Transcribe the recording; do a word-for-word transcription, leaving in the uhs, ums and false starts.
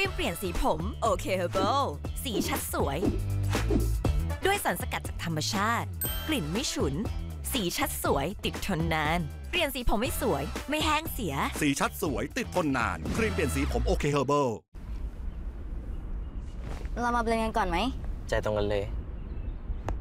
รีมเปลี่ยนสีผมโอเคเฮอร์เบิลสีชัดสวยด้วยสารสกัดจากธรรมชาติกลิ่นไม่ฉุนสีชัดสวยติดทนนานเปลี่ยนสีผมไม่สวยไม่แห้งเสียสีชัดสวยติดทนนานครีมเปลี่ยนสีผมโอเคเฮอร์เบิลเรามาเบลนกันก่อนไหมใจตรงกันเลย